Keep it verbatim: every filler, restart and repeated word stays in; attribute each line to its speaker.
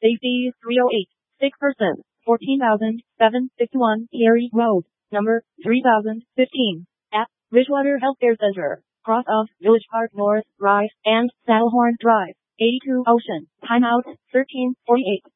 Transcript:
Speaker 1: Safety three oh eight. Sick person, fourteen thousand seven hundred sixty-one Cary Road, number three thousand fifteen, at Ridgewater Healthcare Center, cross of Village Park North Drive and Saddlehorn Drive, eighty-two Ocean. Timeout thirteen forty-eight.